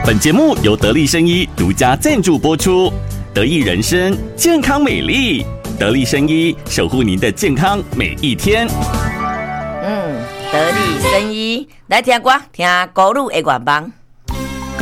本节目由得力生医独家赞助播出，得益人生健康美丽，得力生医守护您的健康每一天。 得力生医来听歌，听歌女的愿望。